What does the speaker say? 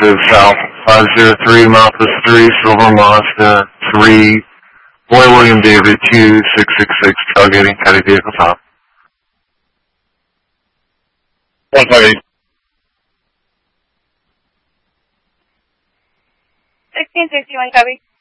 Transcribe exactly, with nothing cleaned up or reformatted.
to South five zero three, Malthus three, Silver Mazda three, Boy William David two six six six, tailgating, Caddy vehicle top. one five eight. sixteen sixty-one, copy.